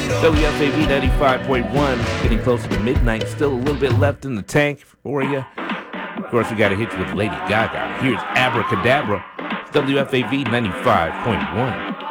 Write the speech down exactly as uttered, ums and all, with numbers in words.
W F A V ninety-five point one, getting closer to midnight. Still a little bit left in the tank for you. Of course, we got to hit you with Lady Gaga. Here's Abracadabra. W F A V ninety-five point one.